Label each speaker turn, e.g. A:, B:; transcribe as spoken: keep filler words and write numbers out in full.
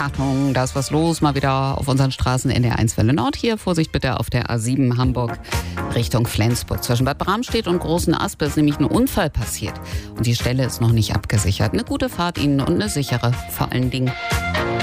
A: Achtung, da ist was los, mal wieder auf unseren Straßen N D R eins Welle Nord. Hier, Vorsicht bitte auf der A sieben Hamburg Richtung Flensburg. Zwischen Bad Bramstedt und Großen Aspe ist nämlich ein Unfall passiert. Und die Stelle ist noch nicht abgesichert. Eine gute Fahrt Ihnen und eine sichere vor allen Dingen.